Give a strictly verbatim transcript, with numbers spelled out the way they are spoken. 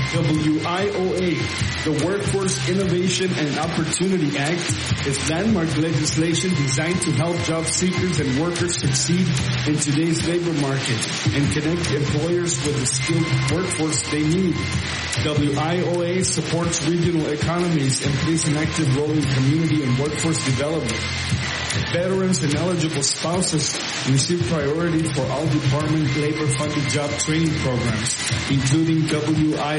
W I O A, the Workforce Innovation and Opportunity Act, is landmark legislation designed to help job seekers and workers succeed in today's labor market and connect employers with the skilled workforce they need. W I O A supports regional economies and plays an active role in community and workforce development. Veterans and eligible spouses receive priority for all department labor-funded job training programs, including W I